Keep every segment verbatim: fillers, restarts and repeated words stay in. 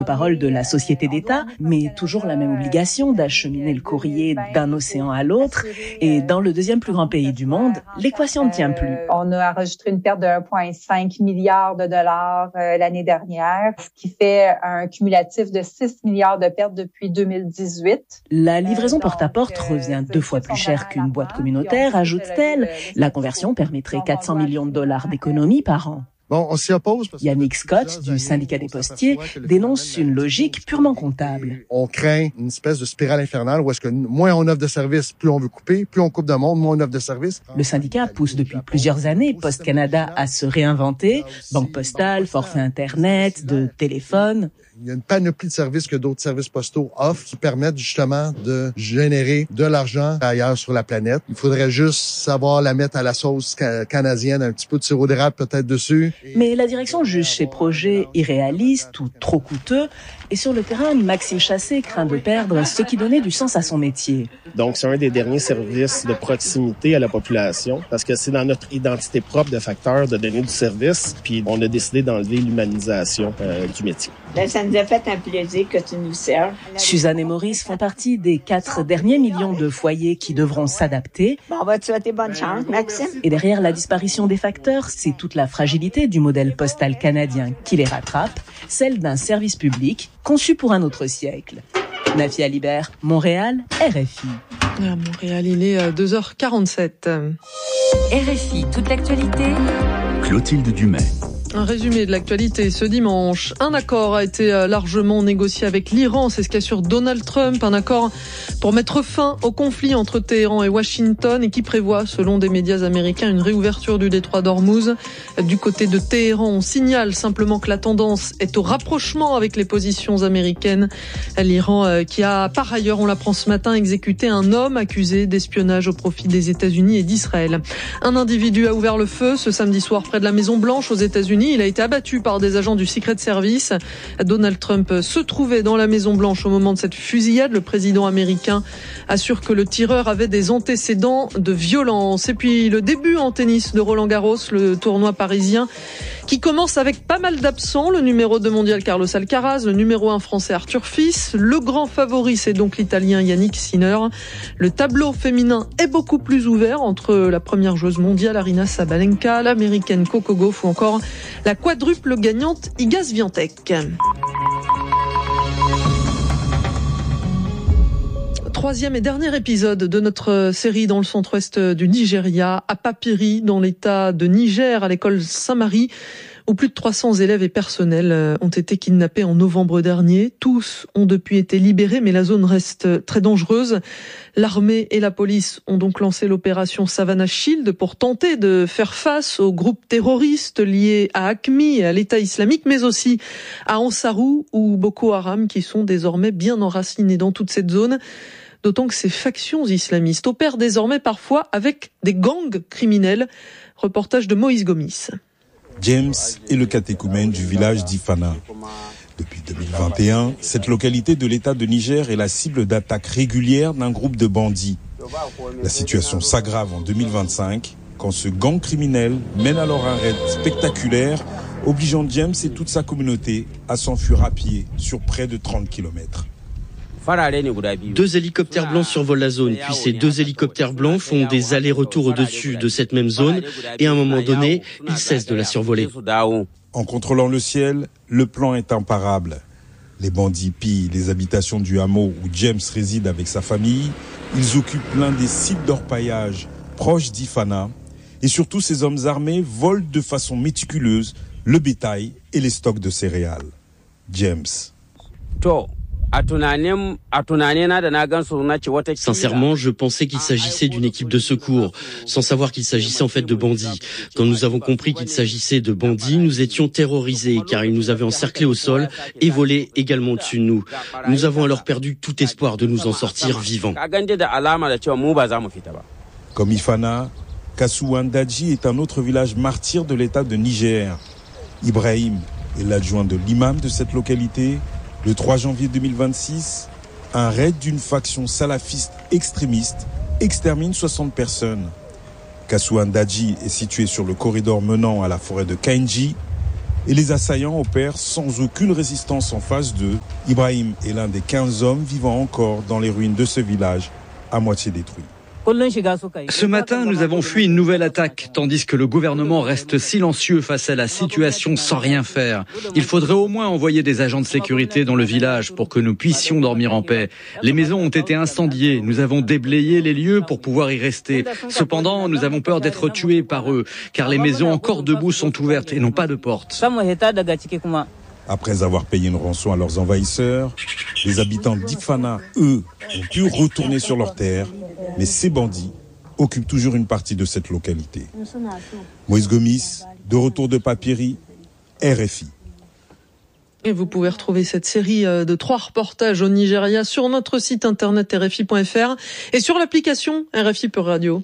Parole de la société d'État, mais toujours la même obligation d'acheminer le courrier d'un océan à l'autre. Et dans le deuxième plus grand pays du monde, l'équation ne tient plus. Euh, on a enregistré une perte de un virgule cinq milliard de dollars euh, l'année dernière, ce qui fait un cumulatif de six milliards de pertes depuis deux mille dix-huit. La livraison porte-à-porte revient deux fois plus cher qu'une boîte communautaire, ajoute-t-elle. La conversion permettrait quatre cents millions de dollars d'économies par an. Bon, on s'y oppose parce que Yannick Scott, du syndicat des postiers, dénonce une logique purement comptable. On craint une espèce de spirale infernale où est-ce que moins on offre de services, plus on veut couper, plus on coupe de monde, moins on offre de services. Le syndicat pousse depuis plusieurs années Poste Canada à se réinventer. Banque postale, forfait Internet, de téléphone. Il y a une panoplie de services que d'autres services postaux offrent qui permettent justement de générer de l'argent ailleurs sur la planète. Il faudrait juste savoir la mettre à la sauce ca- canadienne, un petit peu de sirop d'érable peut-être dessus. Mais la direction juge ces projets irréalistes ou trop coûteux. Et sur le terrain, Maxime Chassé craint de perdre ce qui donnait du sens à son métier. Donc, c'est un des derniers services de proximité à la population parce que c'est dans notre identité propre de facteur de donner du service. Puis, on a décidé d'enlever l'humanisation euh, du métier. Ben, ça nous a fait un plaisir que tu nous serves. Suzanne et Maurice font partie des quatre derniers millions de foyers qui devront s'adapter. Bon, on va te souhaiter bonne chance, Maxime. Et derrière la disparition des facteurs, c'est toute la fragilité du modèle postal canadien qui les rattrape, celle d'un service public conçu pour un autre siècle. Nafia Libert, Montréal, R F I. À Montréal, il est deux heures quarante-sept. R F I, toute l'actualité. Clotilde Dumais. Un résumé de l'actualité ce dimanche. Un accord a été largement négocié avec l'Iran, c'est ce qu'assure Donald Trump. Un accord pour mettre fin au conflit entre Téhéran et Washington et qui prévoit, selon des médias américains, une réouverture du détroit d'Ormuz. Du côté de Téhéran, on signale simplement que la tendance est au rapprochement avec les positions américaines. L'Iran qui a par ailleurs, on l'apprend ce matin, exécuté un homme accusé d'espionnage au profit des États-Unis et d'Israël. Un individu a ouvert le feu ce samedi soir près de la Maison-Blanche aux États-Unis. Il a été abattu par des agents du Secret Service. Donald Trump se trouvait dans la Maison-Blanche au moment de cette fusillade. Le président américain assure que le tireur avait des antécédents de violence. Et puis le début en tennis de Roland-Garros, le tournoi parisien, qui commence avec pas mal d'absents. Le numéro deux mondial Carlos Alcaraz, le numéro un français Arthur Fils. Le grand favori, c'est donc l'italien Yannick Sinner. Le tableau féminin est beaucoup plus ouvert entre la première joueuse mondiale Aryna Sabalenka, l'américaine Coco Gauff ou encore la quadruple gagnante Iga Swiatek. Troisième et dernier épisode de notre série dans le centre-ouest du Nigeria, à Papiri, dans l'état de Niger, à l'école Saint-Marie, où plus de trois cents élèves et personnels ont été kidnappés en novembre dernier. Tous ont depuis été libérés, mais la zone reste très dangereuse. L'armée et la police ont donc lancé l'opération Savannah Shield pour tenter de faire face aux groupes terroristes liés à AQMI et à l'État islamique, mais aussi à Ansarou ou Boko Haram, qui sont désormais bien enracinés dans toute cette zone. D'autant que ces factions islamistes opèrent désormais parfois avec des gangs criminels. Reportage de Moïse Gomis. James est le catéchumène du village d'Ifana. Depuis deux mille vingt et un, cette localité de l'État de Niger est la cible d'attaques régulières d'un groupe de bandits. La situation s'aggrave en deux mille vingt-cinq quand ce gang criminel mène alors un raid spectaculaire obligeant James et toute sa communauté à s'enfuir à pied sur près de trente kilomètres. Deux hélicoptères blancs survolent la zone, puis ces deux hélicoptères blancs font des allers-retours au-dessus de cette même zone et à un moment donné, ils cessent de la survoler. En contrôlant le ciel, le plan est imparable. Les bandits pillent les habitations du hameau où James réside avec sa famille. Ils occupent l'un des sites d'orpaillage proches d'Ifana. Et surtout, ces hommes armés volent de façon méticuleuse le bétail et les stocks de céréales. James. Sincèrement, je pensais qu'il s'agissait d'une équipe de secours, sans savoir qu'il s'agissait en fait de bandits. Quand nous avons compris qu'il s'agissait de bandits, nous étions terrorisés car ils nous avaient encerclés au sol et volé également au-dessus de nous. Nous avons alors perdu tout espoir de nous en sortir vivants. Comme Ifana, Kasuwandaji est un autre village martyr de l'État de Niger. Ibrahim est l'adjoint de l'imam de cette localité. Le trois janvier deux mille vingt-six, un raid d'une faction salafiste extrémiste extermine soixante personnes. Kasuwandaji est situé sur le corridor menant à la forêt de Kainji. Et les assaillants opèrent sans aucune résistance en face d'eux. Ibrahim est l'un des quinze hommes vivant encore dans les ruines de ce village, à moitié détruit. Ce matin, nous avons fui une nouvelle attaque, tandis que le gouvernement reste silencieux face à la situation sans rien faire. Il faudrait au moins envoyer des agents de sécurité dans le village pour que nous puissions dormir en paix. Les maisons ont été incendiées, nous avons déblayé les lieux pour pouvoir y rester. Cependant, nous avons peur d'être tués par eux, car les maisons encore debout sont ouvertes et n'ont pas de porte. Après avoir payé une rançon à leurs envahisseurs, les habitants d'Ifana, eux, ont pu retourner sur leurs terres, mais ces bandits occupent toujours une partie de cette localité. Moïse Gomis, de retour de Papiri, R F I. Et vous pouvez retrouver cette série de trois reportages au Nigeria sur notre site internet R F I point F R et sur l'application R F I Pure Radio.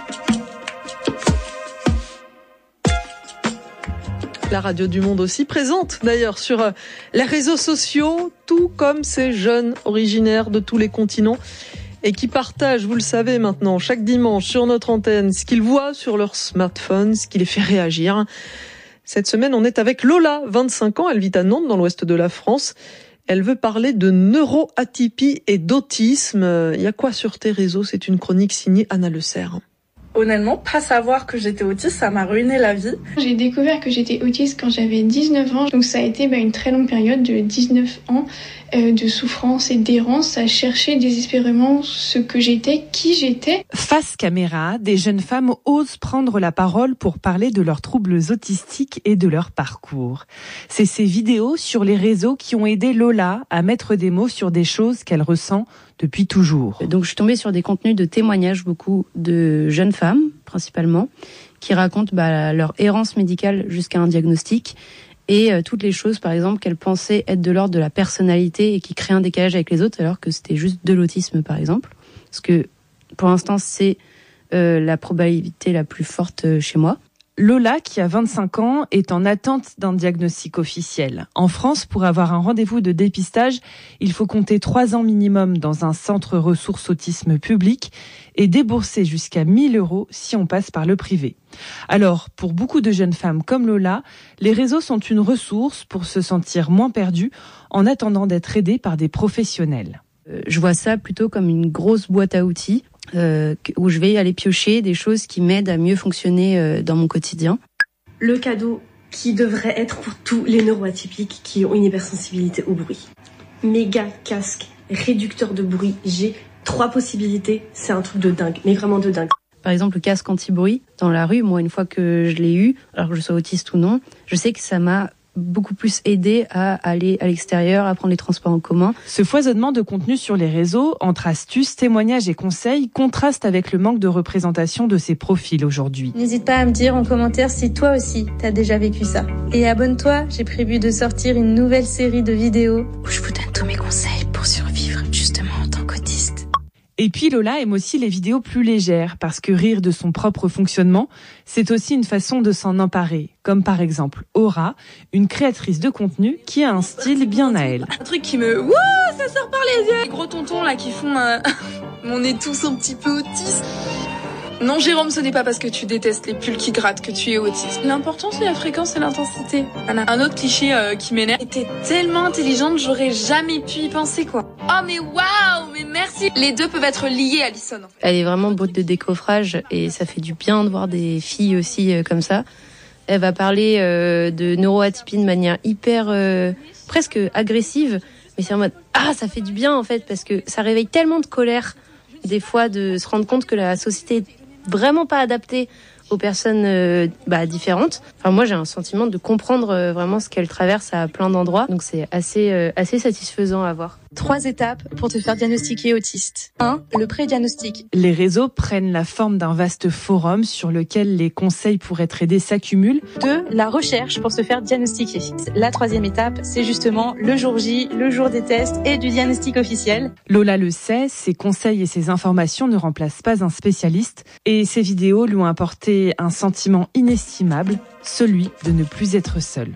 La radio du monde aussi présente d'ailleurs sur les réseaux sociaux, tout comme ces jeunes originaires de tous les continents et qui partagent, vous le savez maintenant, chaque dimanche sur notre antenne, ce qu'ils voient sur leur smartphone, ce qui les fait réagir. Cette semaine, on est avec Lola, vingt-cinq ans, elle vit à Nantes dans l'ouest de la France. Elle veut parler de neuroatypie et d'autisme. Il y a quoi sur tes réseaux? C'est une chronique signée Anna Le Serre. Honnêtement, pas savoir que j'étais autiste, ça m'a ruiné la vie. J'ai découvert que j'étais autiste quand j'avais dix-neuf ans, donc ça a été bah, une très longue période de dix-neuf ans euh, de souffrance et d'errance à chercher désespérément ce que j'étais, qui j'étais. Face caméra, des jeunes femmes osent prendre la parole pour parler de leurs troubles autistiques et de leur parcours. C'est ces vidéos sur les réseaux qui ont aidé Lola à mettre des mots sur des choses qu'elle ressent depuis toujours. Donc je suis tombée sur des contenus de témoignages, beaucoup de jeunes femmes principalement, qui racontent bah, leur errance médicale jusqu'à un diagnostic et euh, toutes les choses par exemple qu'elles pensaient être de l'ordre de la personnalité et qui créent un décalage avec les autres alors que c'était juste de l'autisme par exemple. Parce que pour l'instant c'est euh, la probabilité la plus forte euh, chez moi. Lola, qui a vingt-cinq ans, est en attente d'un diagnostic officiel. En France, pour avoir un rendez-vous de dépistage, il faut compter trois ans minimum dans un centre ressources autisme public et débourser jusqu'à mille euros si on passe par le privé. Alors, pour beaucoup de jeunes femmes comme Lola, les réseaux sont une ressource pour se sentir moins perdues en attendant d'être aidées par des professionnels. Je vois ça plutôt comme une grosse boîte à outils euh, où je vais aller piocher des choses qui m'aident à mieux fonctionner euh, dans mon quotidien. Le cadeau qui devrait être pour tous les neuroatypiques qui ont une hypersensibilité au bruit. Méga casque, réducteur de bruit, j'ai trois possibilités, c'est un truc de dingue, mais vraiment de dingue. Par exemple, le casque anti-bruit dans la rue, moi une fois que je l'ai eu, alors que je sois autiste ou non, je sais que ça m'a beaucoup plus aidé à aller à l'extérieur, à prendre les transports en commun. Ce foisonnement de contenu sur les réseaux, entre astuces, témoignages et conseils, contraste avec le manque de représentation de ces profils aujourd'hui. N'hésite pas à me dire en commentaire si toi aussi t'as déjà vécu ça. Et abonne-toi, j'ai prévu de sortir une nouvelle série de vidéos où je vous donne tous mes conseils pour survivre justement en tant qu'autiste. Et puis Lola aime aussi les vidéos plus légères, parce que rire de son propre fonctionnement, c'est aussi une façon de s'en emparer. Comme par exemple Aura, une créatrice de contenu qui a un style bien à elle. Un truc qui me... Wouh, ça sort par les yeux. Les gros tontons là qui font... Euh... On est tous un petit peu autistes. Non, Jérôme, ce n'est pas parce que tu détestes les pulls qui grattent que tu es autiste. L'important, c'est la fréquence et l'intensité. Un autre cliché euh, qui m'énerve. T'es tellement intelligente, j'aurais jamais pu y penser, quoi. Oh, mais waouh, mais merci. Les deux peuvent être liés, Alison, en fait. Elle est vraiment botte de décoffrage et ça fait du bien de voir des filles aussi euh, comme ça. Elle va parler euh, de neuroatypie de manière hyper, euh, presque agressive. Mais c'est en mode, ah, ça fait du bien, en fait, parce que ça réveille tellement de colère, des fois, de se rendre compte que la société est vraiment pas adaptée aux personnes euh, bah, différentes. Enfin, moi, j'ai un sentiment de comprendre euh, vraiment ce qu'elle traverse à plein d'endroits. Donc, c'est assez, euh, assez satisfaisant à voir. Trois étapes pour te faire diagnostiquer autiste. un. Le pré-diagnostic. Les réseaux prennent la forme d'un vaste forum sur lequel les conseils pour être aidé s'accumulent. deux. La recherche pour se faire diagnostiquer. La troisième étape, c'est justement le jour J, le jour des tests et du diagnostic officiel. Lola le sait, ses conseils et ses informations ne remplacent pas un spécialiste. Et ses vidéos lui ont apporté un sentiment inestimable, celui de ne plus être seul.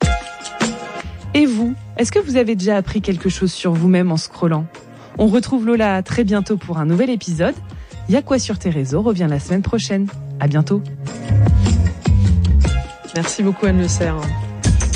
Et vous, est-ce que vous avez déjà appris quelque chose sur vous-même en scrollant? On retrouve Lola très bientôt pour un nouvel épisode. Y'a quoi sur tes réseaux revient la semaine prochaine. À bientôt. Merci beaucoup Anne Le Serre.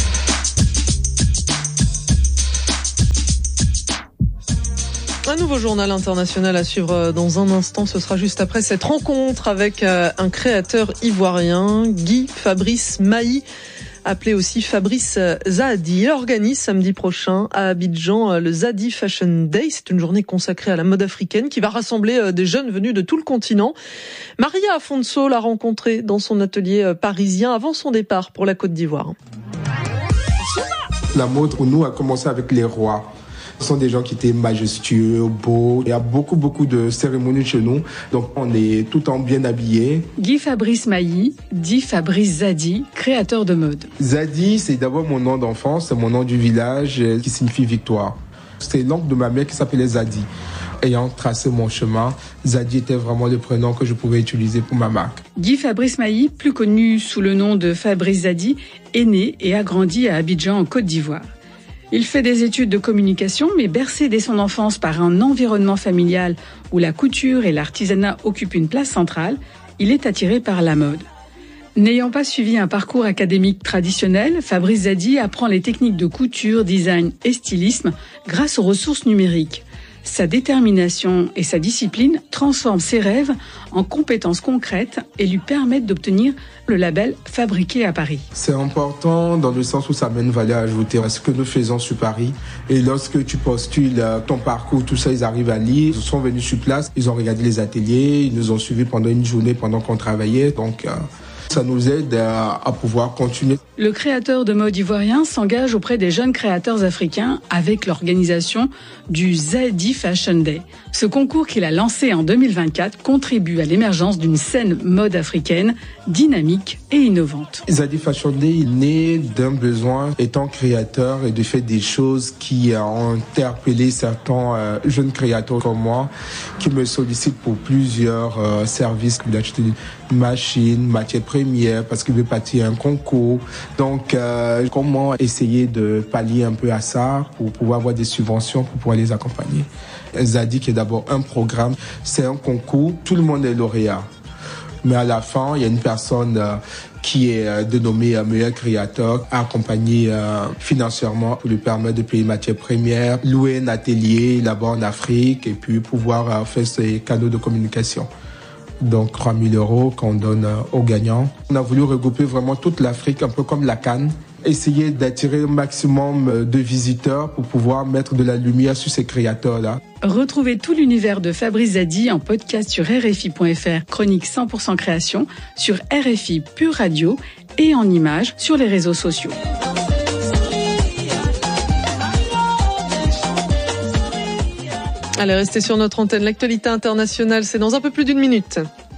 Un nouveau journal international à suivre dans un instant. Ce sera juste après cette rencontre avec un créateur ivoirien, Guy Fabrice Mahi, appelé aussi Fabrice Zahadi. Il organise samedi prochain à Abidjan le Zahadi Fashion Day. C'est une journée consacrée à la mode africaine qui va rassembler des jeunes venus de tout le continent. Maria Afonso l'a rencontré dans son atelier parisien avant son départ pour la Côte d'Ivoire. La mode pour nous a commencé avec les rois. Ce sont des gens qui étaient majestueux, beaux. Il y a beaucoup, beaucoup de cérémonies chez nous. Donc, on est tout le temps bien habillés. Guy Fabrice Mahi, dit Fabrice Zahadi, créateur de mode. Zahadi, c'est d'abord mon nom d'enfance, c'est mon nom du village qui signifie victoire. C'est l'oncle de ma mère qui s'appelait Zahadi. Ayant tracé mon chemin, Zahadi était vraiment le prénom que je pouvais utiliser pour ma marque. Guy Fabrice Mahi, plus connu sous le nom de Fabrice Zahadi, est né et a grandi à Abidjan en Côte d'Ivoire. Il fait des études de communication, mais bercé dès son enfance par un environnement familial où la couture et l'artisanat occupent une place centrale, il est attiré par la mode. N'ayant pas suivi un parcours académique traditionnel, Fabrice Zahadi apprend les techniques de couture, design et stylisme grâce aux ressources numériques. Sa détermination et sa discipline transforment ses rêves en compétences concrètes et lui permettent d'obtenir le label Fabriqué à Paris. C'est important dans le sens où ça met une valeur ajoutée à ce que nous faisons sur Paris. Et lorsque tu postules ton parcours, tout ça, ils arrivent à lire. Ils sont venus sur place, ils ont regardé les ateliers, ils nous ont suivis pendant une journée pendant qu'on travaillait. Donc, euh, ça nous aide à, à pouvoir continuer. Le créateur de mode ivoirien s'engage auprès des jeunes créateurs africains avec l'organisation du Zahadi Fashion Day. Ce concours qu'il a lancé en deux mille vingt-quatre contribue à l'émergence d'une scène mode africaine dynamique et innovante. Zahadi Fashion Day est né d'un besoin étant créateur et de faire des choses qui ont interpellé certains euh, jeunes créateurs comme moi qui me sollicitent pour plusieurs euh, services, d'acheter une machine, matière première parce qu'il veut partir à un concours. Donc, euh, comment essayer de pallier un peu à ça pour pouvoir avoir des subventions pour pouvoir les accompagner. Zahadi, qui est d'abord un programme, c'est un concours, tout le monde est lauréat. Mais à la fin, il y a une personne euh, qui est euh, dénommée euh, meilleur créateur, accompagné euh, financièrement pour lui permettre de payer matières premières, louer un atelier là-bas en Afrique et puis pouvoir euh, faire ses canaux de communication. Donc trois mille euros qu'on donne euh, aux gagnants. On a voulu regrouper vraiment toute l'Afrique, un peu comme la Cannes. Essayer d'attirer un maximum de visiteurs pour pouvoir mettre de la lumière sur ces créateurs-là. Retrouvez tout l'univers de Fabrice Zahadi en podcast sur R F I point F R, chronique cent pour cent création, sur R F I Pure Radio et en images sur les réseaux sociaux. Allez, restez sur notre antenne. L'actualité internationale, c'est dans un peu plus d'une minute.